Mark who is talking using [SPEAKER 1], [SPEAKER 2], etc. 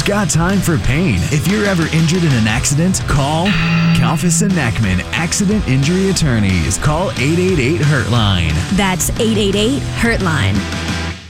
[SPEAKER 1] got time for pain? If you're ever injured in an accident, call Kalfas and Neckman Accident Injury Attorneys. Call 888-HURT-LINE.
[SPEAKER 2] That's 888-HURT-LINE.